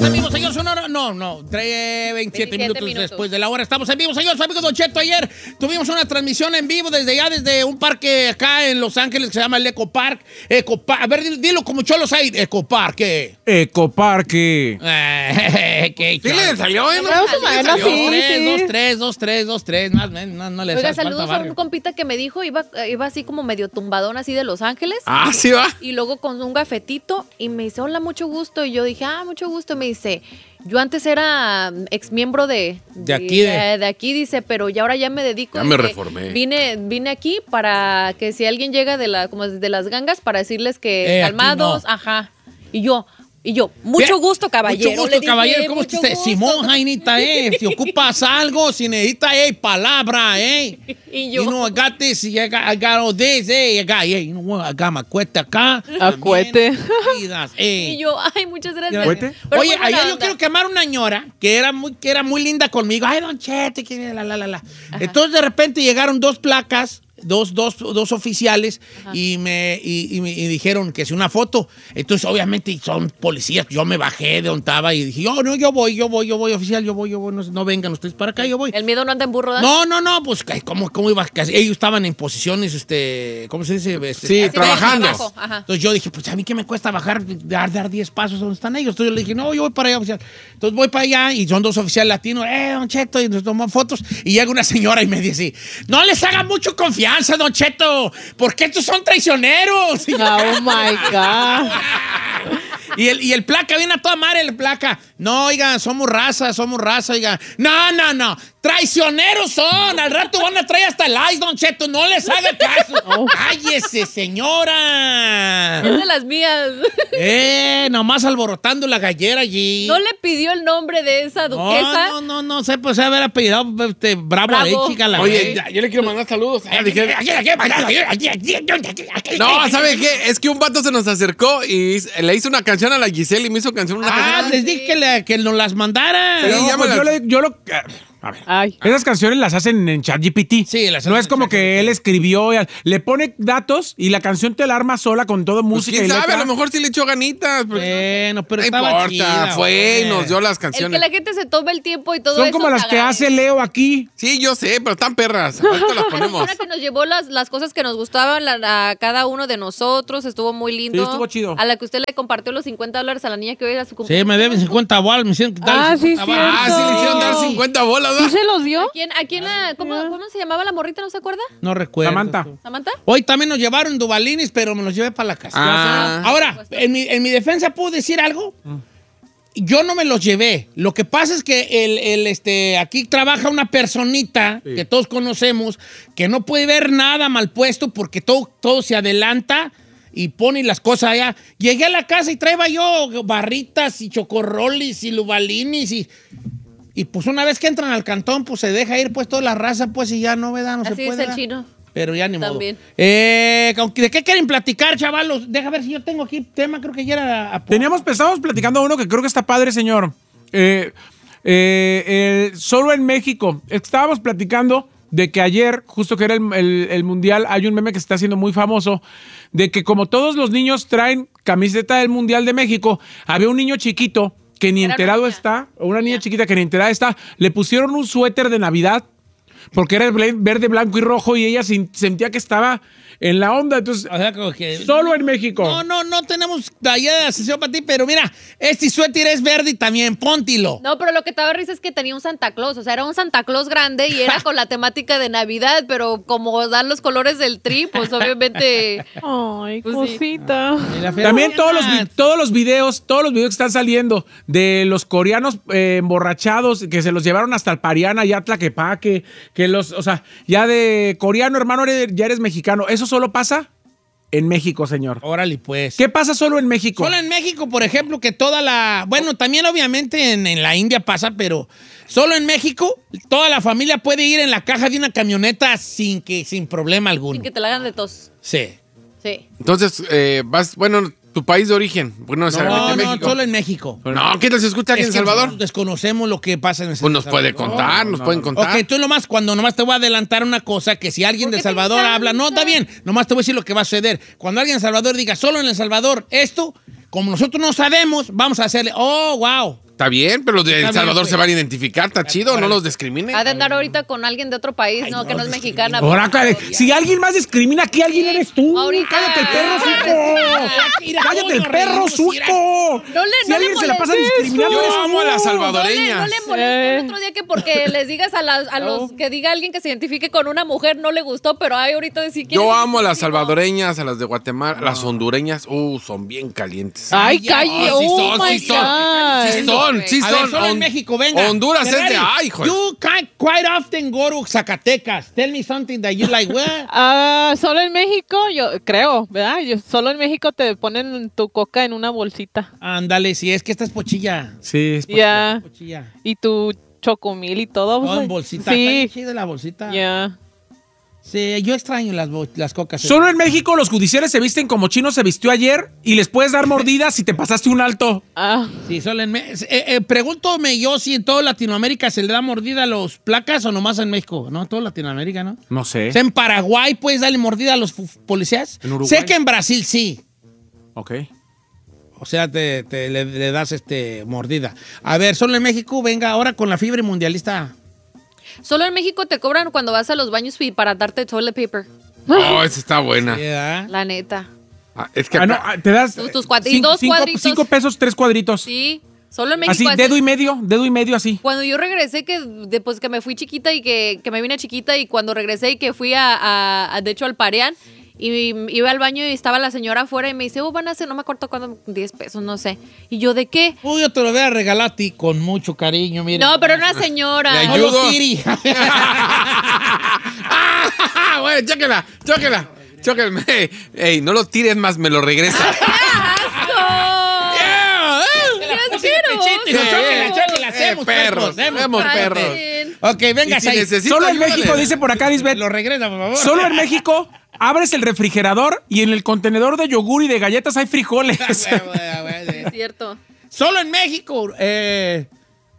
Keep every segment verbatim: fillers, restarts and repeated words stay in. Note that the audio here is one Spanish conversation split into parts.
en vivo, señor Sonora. No, no, veintisiete, veintisiete minutos, minutos después de la hora. Estamos en vivo, señores amigos. Don Cheto, ayer tuvimos una transmisión en vivo desde ya, desde un parque acá en Los Ángeles que se llama el Eco Park. Eco Park. A ver, dilo como cholos ahí. Eco Park. Ecoparque. Eh, ¿Qué? ¿Sí le salió? ¿Eh? No, no, sí, sí. Dos, tres, dos, tres, dos, tres. Más, no, no le Oiga, hace saludos falta a un compita que me dijo, iba, iba así como medio tumbadón así de Los Ángeles. Ah, sí va. Y luego con un gafetito y me dice, hola, mucho gusto. Y yo dije, ah, mucho gusto. Y me dice, yo antes era ex miembro de, de, de aquí, de... de, de aquí, dice, pero ya ahora ya me dedico. Ya me reformé. Vine, vine aquí para que si alguien llega de la, como de las gangas, para decirles que Eh, calmados, no. ajá. Y yo, y yo, mucho Bien. gusto, caballero. Mucho gusto, le dije, caballero. ¿Cómo mucho está usted? gusto. Simón, Jainita, eh. Si ocupas algo, si necesitas, eh, palabra, eh. Y yo. You know, I got this, I got, I got all this, eh. I got, eh, you know what, I got my cuete acá. Acuete. También, eh. Y yo, ay, muchas gracias. ¿Cuete? Pero Oye, muy buena ayer yo onda. quiero quemar una ñora que era muy, que era muy linda conmigo. Ay, Don Cheto, que la, la, la, la. Entonces, de repente llegaron dos placas, dos, dos, dos oficiales, y me, y, y me y dijeron que si una foto. Entonces, obviamente, son policías. Yo me bajé de donde estaba y dije, yo, no, yo voy, yo voy, yo voy, oficial, yo voy, yo voy. No, no vengan ustedes para acá, yo voy. El miedo no anda en burro, ¿verdad? No, no, no, pues, ¿cómo, cómo iba? Ellos estaban en posiciones, este, ¿cómo se dice? Este, Sí, Así trabajando. de abajo, ajá. Entonces yo dije, pues a mí qué me cuesta bajar, dar, dar diez pasos donde están ellos. Entonces yo le dije, no, yo voy para allá, oficial. Entonces voy para allá y son dos oficiales latinos, eh, Don Cheto, y nos toman fotos. Y llega una señora y me dice, no les haga mucho confianza, Don Cheto, porque estos son traicioneros. Oh my God. Y el, y el placa, viene a toda madre el placa. No, oigan, somos raza, somos raza, oigan. No, no, no. Traicioneros son. Al rato van a traer hasta el ice, Don Cheto. No les haga caso. Oh. Cállese, señora. Es de las mías. Eh, nomás alborotando la gallera allí. ¿No le pidió el nombre de esa duquesa? No, no, no, no sé, pues haber apellidado este, bravo, Bravo. ahí, chica. La Oye, güey. ya, yo le quiero mandar saludos. Ah, dije- No, No, ¿sabe qué? Es que un vato se nos acercó y le hizo una canción a la Giselle y me hizo canción una Ah, canción. les dije que, le- que nos las mandara. Sí, No, ya pues me yo, la- le- yo lo... A ver. Ay. Esas canciones las hacen en ChatGPT. Sí, las No hacen es como en que ChatGPT. él escribió, y al- le pone datos y la canción te la arma sola con todo Pues música quién y sabe, letra. a lo mejor sí le echó ganitas. Pero Bueno, pero no estaba importa, chida, fue y güey. nos dio las El que canciones. la gente se tome el tiempo y todo Son eso. como las se que agradece. hace Leo aquí. Sí, yo sé, pero están perras. Ahorita las Pero ponemos. una que nos llevó las, las cosas que nos gustaban la- a cada uno de nosotros. Estuvo muy lindo. Sí, estuvo chido. A la que usted le compartió los cincuenta dólares a la niña que hoy era su Sí, cumpleaños. me deben cincuenta bolas, me hicieron dar Ah, sí, cincuenta sí. bolas. Ah, sí le hicieron dar cincuenta bolas, ¿Sí ¿verdad? se los dio? ¿A quién, a quién la- cómo, ¿Cómo se llamaba la morrita? ¿No se acuerda? No recuerdo. Samantha. ¿Samantha? Hoy también nos llevaron duvalinis, pero me los llevé para la casa. Ah. Ahora, en mi, en mi defensa, ¿puedo decir algo? Yo no me los llevé. Lo que pasa es que el, el, este, aquí trabaja una personita que todos conocemos que no puede ver nada mal puesto porque todo, todo se adelanta y pone las cosas allá. Llegué a la casa y traía yo barritas y chocorrolis y luvalinis y... Y pues una vez que entran al cantón, pues se deja ir pues toda la raza, pues y ya no, ¿verdad? No Así se es puede. el ¿verdad? chino. Pero ya ni También. modo. Eh, ¿de qué quieren platicar, chavalos? Deja ver si yo tengo aquí tema, creo que ya era... a- Teníamos, estábamos platicando uno que creo que está padre, señor. Eh, eh, eh, solo en México. Estábamos platicando de que ayer, justo que era el, el- el Mundial, hay un meme que se está haciendo muy famoso, de que como todos los niños traen camiseta del Mundial de México, había un niño chiquito que ni Era enterado una niña. está, o una niña Niña. chiquita que ni enterada está, le pusieron un suéter de Navidad porque era bla- verde, blanco y rojo y ella sin- sentía que estaba en la onda. Entonces, O sea, como que... solo en México. No, no, no tenemos allá de sesión para ti, pero mira, este suéter es verde y también, póntilo. No, pero lo que estaba risa es que tenía un Santa Claus. O sea, era un Santa Claus grande y era con la temática de Navidad, pero como dan los colores del tri, pues obviamente. Ay, Pues sí. cosita. También todos los, vi- todos los videos, todos los videos que están saliendo de los coreanos eh, emborrachados, que se los llevaron hasta el Pariana, ya Tlaquepaque, que los, o sea, ya de coreano, hermano, eres- ya eres mexicano. ¿Eso solo pasa? En México, señor. Órale, pues. ¿Qué pasa solo en México? Solo en México, por ejemplo, que toda la... Bueno, también obviamente en, en la India pasa, pero solo en México toda la familia puede ir en la caja de una camioneta sin, que, sin problema alguno. Sin que te la hagan de tos. Sí. Sí. Entonces, eh, vas, bueno, tu país de origen. Bueno, No, necesariamente no, México. solo en México. No, ¿qué tal se escucha aquí Es en que Salvador? nosotros desconocemos lo que pasa en El Pues nos Salvador. puede contar, nos pueden contar. Ok, tú nomás, cuando nomás te voy a adelantar una cosa, que si alguien ¿Por de qué te Salvador encanta? habla, no, está bien, nomás te voy a decir lo que va a suceder. Cuando alguien en Salvador diga, solo en El Salvador, esto, como nosotros no sabemos, vamos a hacerle, oh, wow, Está bien, pero los de Está El Salvador bien, se van a identificar. Está chido, no los discriminen. Ha de andar ahorita con alguien de otro país, Ay, no, no, que no es discrimina. mexicana. Ahora, pero- cállate. Si alguien más discrimina aquí, alguien eres tú. Ahorita. Cállate el perro, suico. Cállate el perro, suico. No le- Si no alguien le se la pasa molestes discriminando, Yo eres amo a tú. las No le, salvadoreñas. no le molestó el otro día que porque les digas a, las, a los que diga alguien que se identifique con una mujer no le gustó, pero ay, ahorita decir Yo amo a las salvadoreñas, a las de Guatemala, las hondureñas. Uh, son bien calientes. Ay, ya, calle. oh, sí Oh, son, my sí son. God. Sí son, sí A ver, son. solo en Hon- México, venga. Honduras es de... Ferrari, Ay, hijo. You can quite often go to Zacatecas. Tell me something that you like. What? Ah, solo en México, yo creo, ¿verdad? Yo, solo en México te ponen tu coca en una bolsita. Ándale, si es que esta es pochilla. Sí, es Ya. Pochilla. Y tu chocomil y todo. Todo pues, en bolsita. Está bien Sí, chida la bolsita. ya. Sí, yo extraño las, bo- las cocas. Solo en México los judiciales se visten como Chino se vistió ayer y les puedes dar mordidas si te pasaste un alto. Ah, Sí, solo en Me- eh, eh, pregúntome yo si en toda Latinoamérica se le da mordida a los placas o nomás en México. No, en toda Latinoamérica, ¿no? No sé. O sea, en Paraguay puedes darle mordida a los fu- policías. ¿En Uruguay? Sé que en Brasil sí. Ok. O sea, te, te- le, le das este mordida. A ver, solo en México, venga, ahora con la fiebre mundialista. Solo en México te cobran cuando vas a los baños y para darte toilet paper. Oh, esa está buena. Sí, ¿verdad? La neta. Ah, es que Ah, no, acá- ah, te das Tus- tus eh, cuadri- cinco, dos cinco- cuadritos. cinco pesos, tres cuadritos. Sí, solo en México. Así, así. dedo y medio, dedo y medio así. Cuando yo regresé, que después que me fui chiquita y que, que me vine chiquita y cuando regresé y que fui a, a- a- de hecho al Pareán y iba al baño y estaba la señora afuera y me dice, oh, van a hacer, no me acuerdo cuándo, diez pesos, no sé. Y yo, ¿de qué? Uy, yo te lo voy a regalar a ti con mucho cariño, mire. No, pero una señora. Le No lo ayudo. tiri. Ah, bueno, chóquela, chóquela, chóquela. Ey, ey, no lo tires más, me lo regresa. Yeah, eh. ¡Qué Sí, asqueroso! pechito, Sí. chóquela, chóquela, Eh, hacemos perros, hacemos hacemos perros. Ok, venga, Y si ahí. necesito Solo en ayuda, México, le- dice por acá, Lisbeth. Lo regresa, por favor. Solo en México abres el refrigerador y en el contenedor de yogur y de galletas hay frijoles. Huevo, huevo, Es cierto. Solo en México, eh,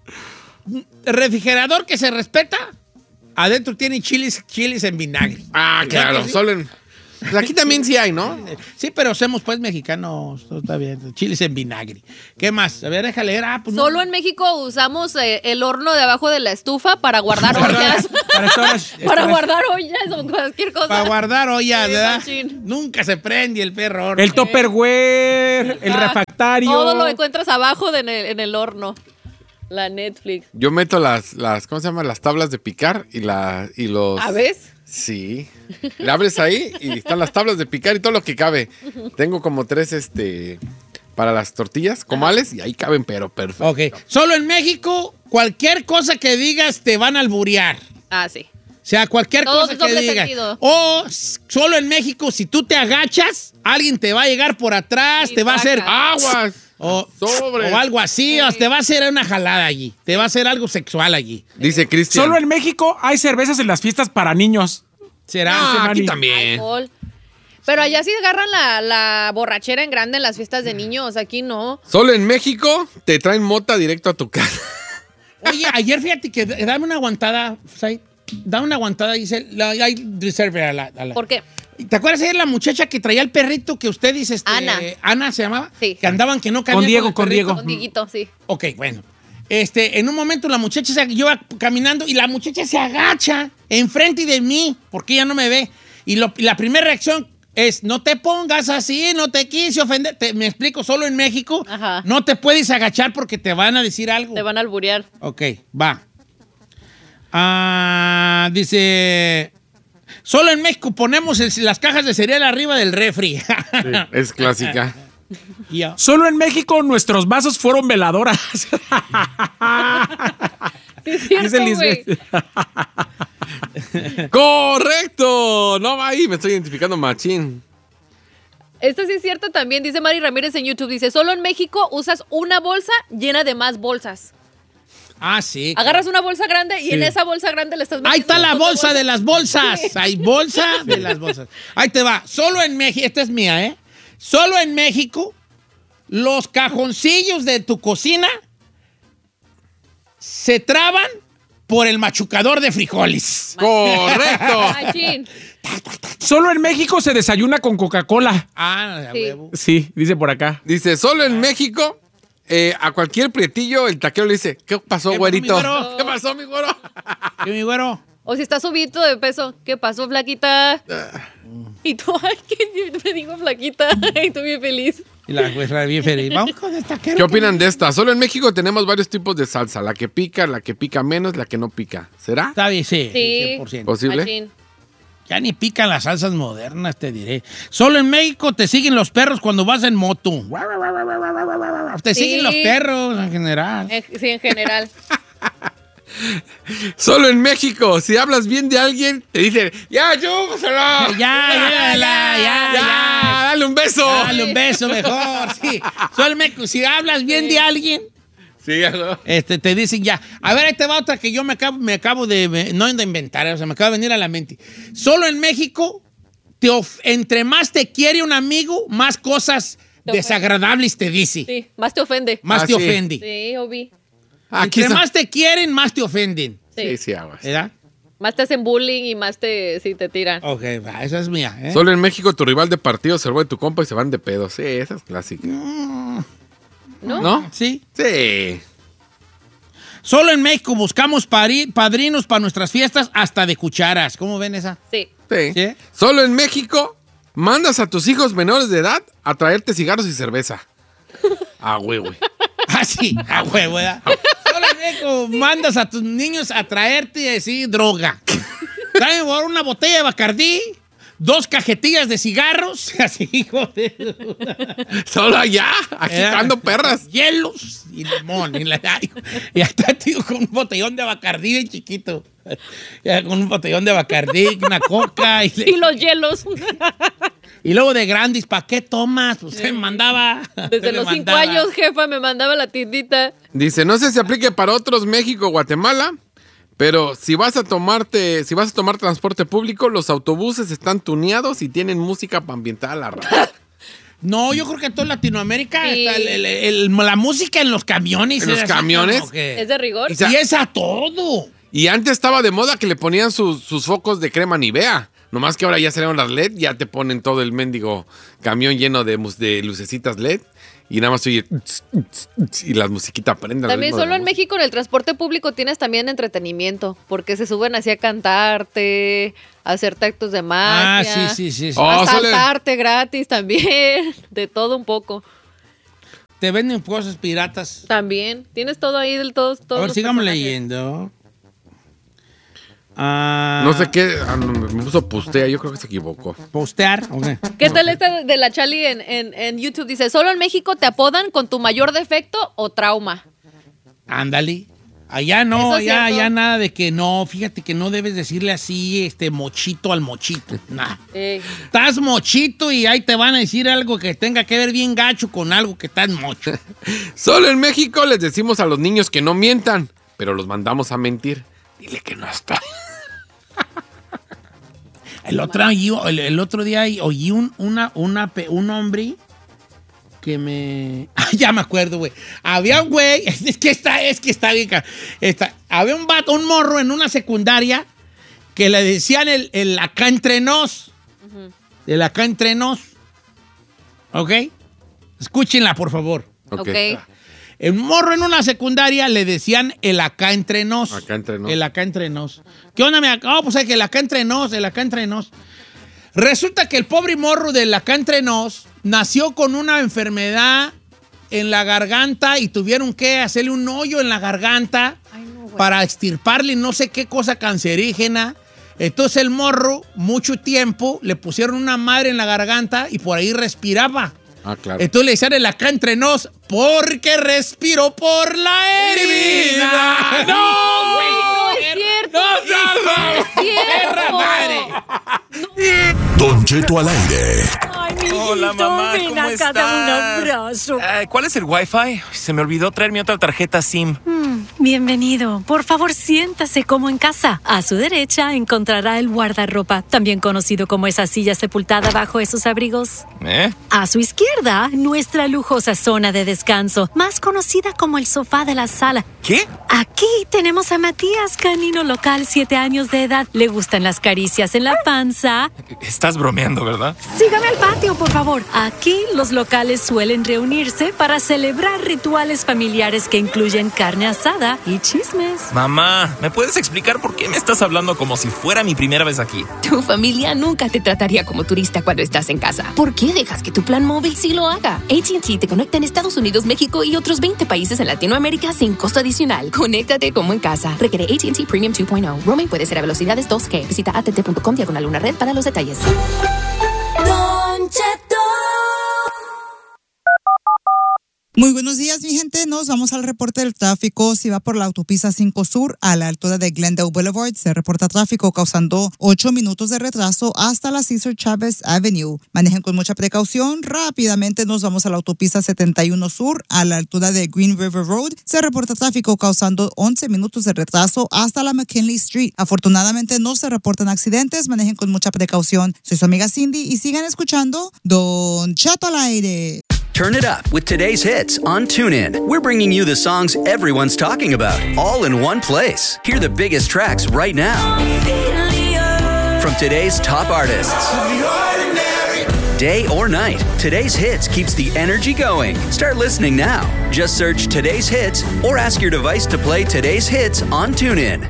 refrigerador que se respeta, adentro tiene chiles, chiles en vinagre. Ah, claro, Sí. solo en... Pues aquí también sí hay, ¿no? Sí, pero somos pues mexicanos, todo está bien. Chiles en vinagre. ¿Qué más? A ver, déjale leer. Ah, pues no. Solo en México usamos eh, el horno de abajo de la estufa para guardar ollas. Para estas- para estas- guardar ollas o cualquier cosa. Para guardar ollas, Sí, ¿verdad? machín. Nunca se prende el perro. El Tupperware, el Ah, refractario. Todo lo encuentras abajo de en, el, en el horno. La Netflix. Yo meto las, las, ¿cómo se llama? Las tablas de picar y, la, y los... ¿A ves? Sí. Le abres ahí y están las tablas de picar y todo lo que cabe. Tengo como tres, este, para las tortillas, comales, y ahí caben, pero perfecto. Ok. Solo en México, cualquier cosa que digas te van a alburear. Ah, sí. O sea, cualquier Todo cosa es que doble digas. sentido. O s- solo en México, si tú te agachas, alguien te va a llegar por atrás, Y te va a hacer taca. ¡Aguas! o, Sobre. o algo así, o te va a hacer una jalada allí. Te va a hacer algo sexual allí. Dice Cristian. Solo en México hay cervezas en las fiestas para niños. Será. Ah, aquí Manny. también. Alcohol. Pero allá sí agarran la, la borrachera en grande en las fiestas de niños. Aquí no. Solo en México te traen mota directo a tu casa. Oye, ayer fíjate que d- dame una aguantada, Said. Dame una aguantada, dice. La, hay reserve a la, a la- ¿Por qué? ¿Te acuerdas ayer la muchacha que traía el perrito que usted dice? Este, Ana. Ana se llamaba. Sí. Que andaban que no cabían Con Diego, el con perrito. Diego. Con Dieguito, sí. Ok, bueno. Este, en un momento la muchacha se iba caminando y la muchacha se agacha enfrente de mí porque ella no me ve. Y, lo- y la primera reacción es, no te pongas así, no te quise ofender. Te- me explico, solo en México Ajá. no te puedes agachar porque te van a decir algo. Te van a alburear. Ok, va. Ah, dice, solo en México ponemos el- las cajas de cereal arriba del refri. Es clásica. Ya. Solo en México nuestros vasos fueron veladoras. Sí, es cierto, Dice güey. Lisbeth. ¡Correcto! No, ahí me estoy identificando machín. Esto sí es cierto también, dice Mari Ramírez en YouTube. Dice, solo en México usas una bolsa llena de más bolsas. Ah, sí. Agarras una bolsa grande y en esa bolsa grande le estás metiendo... Ahí está la otra bolsa de las bolsas. Hay bolsa de las bolsas. Ahí te va. Solo en México, esta es mía, ¿eh? Solo en México, los cajoncillos de tu cocina se traban por el machucador de frijoles. ¡Correcto! Machín. Solo en México se desayuna con Coca-Cola. Ah, a Sí. huevo. Sí, dice por acá. Dice, solo en México eh, a cualquier prietillo el taquero le dice, ¿qué pasó, ¿Qué pasó, güerito? mi güero? ¿Qué pasó, mi güero? ¿Qué, mi güero? O si está subido de peso, ¿qué pasó, flaquita? Y tú, ay, que me digo flaquita. Y tú bien feliz. Y la güera bien feliz. Vamos con el taquero. ¿Qué opinan de esta? Solo en México tenemos varios tipos de salsa. La que pica, la que pica menos, la que no pica. ¿Será Está bien, sí. Sí. cien por ciento. posible? Machín. Ya ni pican las salsas modernas, te diré. Solo en México te siguen los perros cuando vas en moto. Te Sí. siguen los perros en general. Eh, Sí, en general. Solo en México, si hablas bien de alguien, te dicen, ya, chúpaselo. Ya, ya, ya, ya, ya. dale un beso. Dale un beso mejor, sí. Solo en México, si hablas bien de alguien, Sí, algo. este, te dicen ya. A ver, ahí te va otra que yo me acabo, me acabo de, no de inventar, o sea, me acaba de venir a la mente. Solo en México, te of- entre más te quiere un amigo, más cosas Te desagradables te dice. Sí, más te ofende. Más Ah, te sí. ofende. Sí, Obi. Aquí Entre está. más te quieren, más te ofenden. Sí. Sí, sí, aguas. ¿Verdad? Más te hacen bullying y más te, sí, te tiran. Ok, va, esa es mía. ¿eh? Solo en México tu rival de partido se roba de tu compa y se van de pedo. Sí, esa es clásica. ¿No? ¿No? Sí. Sí. Solo en México buscamos pari- padrinos para nuestras fiestas hasta de cucharas. ¿Cómo ven esa? Sí. Sí. ¿Sí? Solo en México mandas a tus hijos menores de edad a traerte cigarros y cerveza. Ah, güey, güey. Ah, sí, a huevo, ¿verdad? Solo en México mandas a tus niños a traerte así droga. Traen una botella de Bacardí, dos cajetillas de cigarros, así, hijo de... Solo allá, agitando perras. Hielos y limón. Y, la, y hasta, tío, con un botellón de Bacardí bien chiquito. Ya, con un botellón de Bacardí, una coca. Y, le- Y los hielos. y luego de Grandis, ¿para qué tomas? Pues se me mandaba. Desde me los cinco mandaba. años, jefa, me mandaba a la tiendita. Dice, no sé si aplique para otros México, Guatemala, pero si vas a tomarte, si vas a tomar transporte público, los autobuses están tuneados y tienen música para ambientar a la radio. No, yo creo que en toda Latinoamérica Sí. está el- el- el- la música en los camiones. ¿En los es así camiones? como que- ¿Es de rigor? Y sa- Y es a todo. Y antes estaba de moda que le ponían sus, sus focos de crema Nivea. Nomás que ahora ya salieron las L E D, ya te ponen todo el mendigo camión lleno de, mus- de lucecitas L E D. Y nada más oye tss, tss, tss, y las musiquitas prenden. También solo en México en el transporte público tienes también entretenimiento, porque se suben así a cantarte, a hacerte actos de Ah, magia, sí, sí, sí. sí. Oh, a solo- saltarte gratis también, de todo un poco. Te venden cosas piratas. También, tienes todo ahí del todo. A ver, sigamos leyendo. Ah, No sé qué, ah, no, me puso pustea, yo creo que se equivocó. Postear. ok. ¿Qué tal esta de la Charlie en, en, en YouTube? Dice, ¿solo en México te apodan con tu mayor defecto o trauma? Ándale. Allá no, Eso es allá, cierto. allá nada de que no. Fíjate que no debes decirle así, este, mochito al mochito. Nah. Eh, Estás mochito y ahí te van a decir algo que tenga que ver bien gacho con algo que estás mocho. Solo en México les decimos a los niños que no mientan, pero los mandamos a mentir. Dile que no está. El otro, oí- el, el otro día oí un, una, una, pe- un hombre que me... Ah, ya me acuerdo, güey. Había un güey, es que está, es que está bien... ca- está- había un vato, un morro en una secundaria que le decían el, el acá entre nos. El acá entre nos. ¿Ok? Escúchenla, por favor. Ok. ok. El morro en una secundaria le decían el acá entre nos. Acá entre nos. El acá entre nos. ¿Qué onda, me acá? Oh, pues hay que el acá entre nos, el acá entre nos. Resulta que el pobre morro del acá entre nos nació con una enfermedad en la garganta y tuvieron que hacerle un hoyo en la garganta Ay, no, güey. para extirparle no sé qué cosa cancerígena. Entonces el morro, mucho tiempo, le pusieron una madre en la garganta y por ahí respiraba. Ah, claro. Entonces le decían el acá entre nos porque respiró por la herida. ¡No, güey! No es cierto. ¡No, No es cierto. ¡Perra madre! Don Cheto al aire. Ay, mi hijito, Hola, mamá, ven ¿cómo acá, estás? dame un abrazo. Eh, ¿Cuál es el Wi-Fi? Se me olvidó traer mi otra tarjeta SIM. Mm, Bienvenido. Por favor, siéntase como en casa. A su derecha encontrará el guardarropa, también conocido como esa silla sepultada bajo esos abrigos. ¿Eh? A su izquierda, nuestra lujosa zona de descanso, más conocida como el sofá de la sala. ¿Qué? Aquí tenemos a Matías, canino local, siete años de edad. Le gustan las caricias en la panza. Estás bromeando, ¿verdad? Sígame al patio, por favor. Aquí los locales suelen reunirse para celebrar rituales familiares que incluyen carne asada y chismes. Mamá, ¿me puedes explicar por qué me estás hablando como si fuera mi primera vez aquí? Tu familia nunca te trataría como turista cuando estás en casa. ¿Por qué dejas que tu plan móvil sí lo haga? A T and T te conecta en Estados Unidos, México y otros veinte países en Latinoamérica sin costo adicional. Conéctate como en casa. Requiere A T and T Premium dos punto cero. Roaming puede ser a velocidades dos G. Visita a t t punto com diagonal una red para los detalles. Don Cheto. Muy buenos días, mi gente. Nos vamos al reporte del tráfico. Si va por la autopista cinco Sur a la altura de Glendale Boulevard, se reporta tráfico causando ocho minutos de retraso hasta la Cesar Chavez Avenue. Manejen con mucha precaución. Rápidamente nos vamos a la autopista setenta y uno Sur a la altura de Green River Road. Se reporta tráfico causando once minutos de retraso hasta la McKinley Street. Afortunadamente no se reportan accidentes. Manejen con mucha precaución. Soy su amiga Cindy y sigan escuchando Don Cheto al aire. Turn it up with today's hits on TuneIn. We're bringing you the songs everyone's talking about, all in one place. Hear the biggest tracks right now. From today's top artists. Day or night, today's hits keeps the energy going. Start listening now. Just search today's hits or ask your device to play today's hits on TuneIn.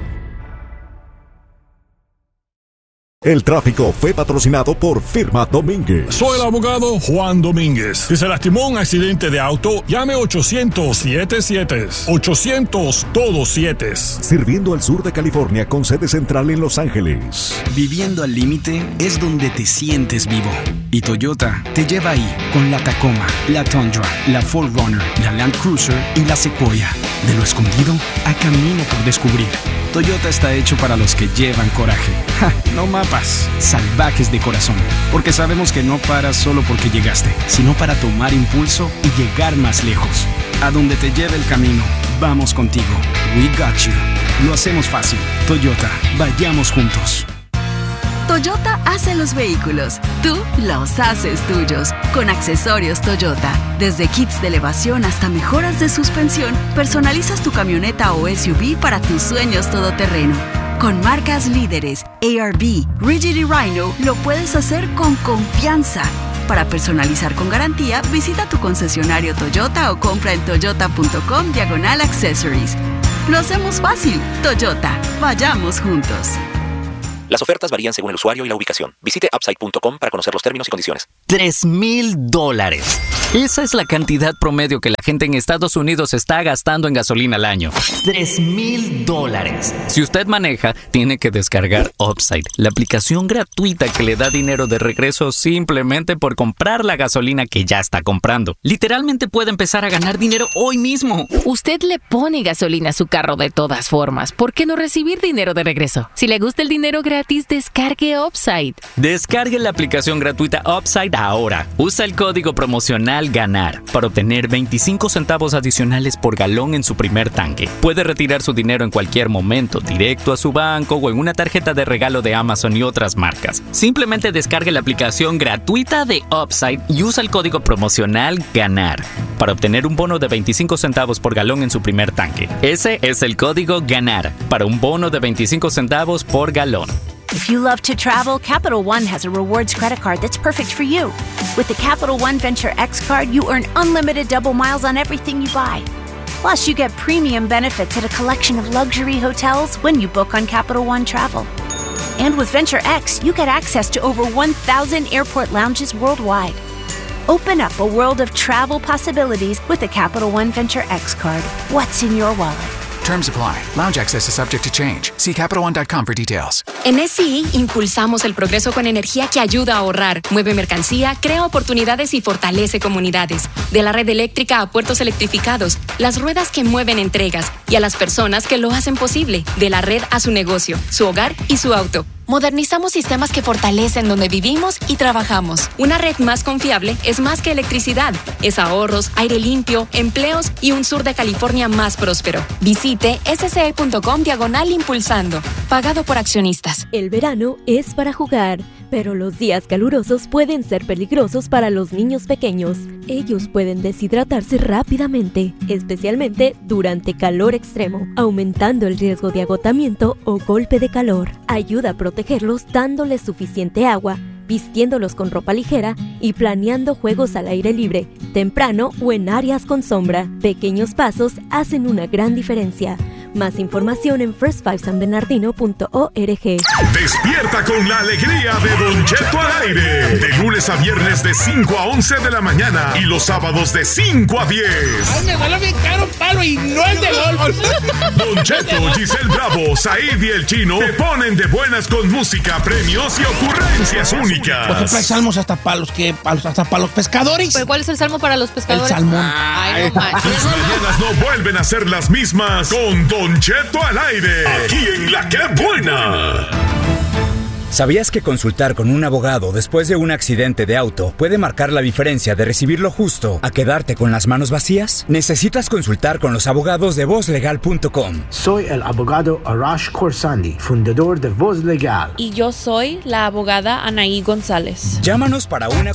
El tráfico fue patrocinado por Firma Domínguez. Soy el abogado Juan Domínguez. Si se lastimó en un accidente de auto, llame ochocientos siete siete. ochocientos todos siete. Sirviendo al sur de California con sede central en Los Ángeles. Viviendo al límite es donde te sientes vivo. Y Toyota te lleva ahí con la Tacoma, la Tundra, la cuatro runner, la Land Cruiser y la Sequoia. De lo escondido a camino por descubrir. Toyota está hecho para los que llevan coraje. Ja, no mapas, salvajes de corazón. Porque sabemos que no paras solo porque llegaste, sino para tomar impulso y llegar más lejos. A donde te lleve el camino, vamos contigo. We got you. Lo hacemos fácil. Toyota, vayamos juntos. Toyota hace los vehículos, tú los haces tuyos. Con accesorios Toyota, desde kits de elevación hasta mejoras de suspensión, personalizas tu camioneta o S U V para tus sueños todoterreno. Con marcas líderes, A R B, Rigid y Rhino, lo puedes hacer con confianza. Para personalizar con garantía, visita tu concesionario Toyota o compra en toyota.com diagonal accessories. Lo hacemos fácil. Toyota, vayamos juntos. Las ofertas varían según el usuario y la ubicación. Visite upside punto com para conocer los términos y condiciones. Tres mil dólares. Esa es la cantidad promedio que la gente en Estados Unidos está gastando en gasolina al año. Tres mil dólares. Si usted maneja, tiene que descargar Upside, la aplicación gratuita que le da dinero de regreso simplemente por comprar la gasolina que ya está comprando. Literalmente puede empezar a ganar dinero hoy mismo. Usted le pone gasolina a su carro de todas formas. ¿Por qué no recibir dinero de regreso? Si le gusta el dinero gratis, descargue Upside. Descargue la aplicación gratuita Upside ahora. Usa el código promocional GANAR para obtener veinticinco centavos adicionales por galón en su primer tanque. Puede retirar su dinero en cualquier momento, directo a su banco o en una tarjeta de regalo de Amazon y otras marcas. Simplemente descargue la aplicación gratuita de Upside y usa el código promocional GANAR para obtener un bono de veinticinco centavos por galón en su primer tanque. Ese es el código GANAR para un bono de veinticinco centavos por galón. If you love to travel, Capital One has a rewards credit card that's perfect for you. With the Capital One Venture X card, you earn unlimited double miles on everything you buy. Plus, you get premium benefits at a collection of luxury hotels when you book on Capital One Travel. And with Venture X, you get access to over one thousand airport lounges worldwide. Open up a world of travel possibilities with the Capital One Venture X card. What's in your wallet? Terms apply. Lounge access is subject to change. See Capital One dot com for details. En S C I impulsamos el progreso con energía que ayuda a ahorrar, mueve mercancía, crea oportunidades y fortalece comunidades. De la red eléctrica a puertos electrificados, las ruedas que mueven entregas y a las personas que lo hacen posible. De la red a su negocio, su hogar y su auto. modernizamos sistemas que fortalecen donde vivimos y trabajamos. Una red más confiable es más que electricidad. Es ahorros, aire limpio, empleos y un sur de California más próspero. Visite sce.com diagonal impulsando. Pagado por accionistas. El verano es para jugar, pero los días calurosos pueden ser peligrosos para los niños pequeños. Ellos pueden deshidratarse rápidamente, especialmente durante calor extremo, aumentando el riesgo de agotamiento o golpe de calor. Ayuda a protegerlos dándoles suficiente agua, vistiéndolos con ropa ligera y planeando juegos al aire libre, temprano o en áreas con sombra. Pequeños pasos hacen una gran diferencia. Más información en first five san bernardino punto org. Despierta con la alegría de Don Cheto al aire. De lunes a viernes de cinco a once de la mañana y los sábados de cinco a diez. Ay, me salió bien caro un palo y no es de golf. Don Cheto, Giselle Bravo, Said y el Chino te ponen de buenas con música, premios y ocurrencias únicas. Por ejemplo, hay salmos hasta para los que hasta para los pescadores. ¿Pero cuál es el salmo para los pescadores? El salmón. Ay, no manches. Tus mañanas no vuelven a ser las mismas con Don Cheto al aire. Aquí en La Que Buena. ¿Sabías que consultar con un abogado después de un accidente de auto puede marcar la diferencia de recibir lo justo a quedarte con las manos vacías? Necesitas consultar con los abogados de voz legal punto com. Soy el abogado Arash Khorsandi, fundador de Voz Legal. Y yo soy la abogada Anaí González. Llámanos para una